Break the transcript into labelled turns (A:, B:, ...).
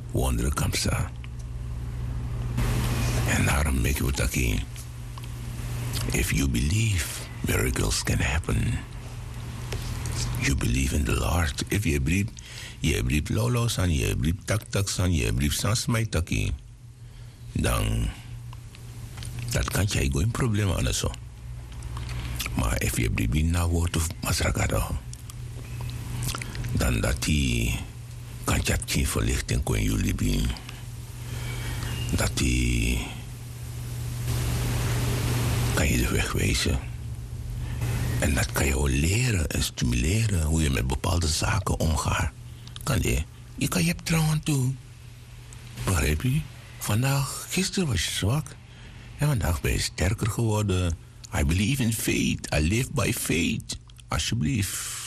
A: wonderen kan staan. En daarom make you taki. If you believe, miracles can happen. You believe in the Lord. If you believe lolo san, you believe tak san, you believe sans mai taki. Dan dat kan jij geen probleem aan zo. Maar if je believe na woord of masrakado, dan dat die kan je geen verlichting kon jullie bien. Dat die kan je de weg wijzen. En dat kan je ook leren en stimuleren hoe je met bepaalde zaken omgaat. Kan je? Je kan je trouwen toe. Begrijp je? Gisteren was je zwak. En vandaag ben je sterker geworden. I believe in faith. I live by faith. Alsjeblieft.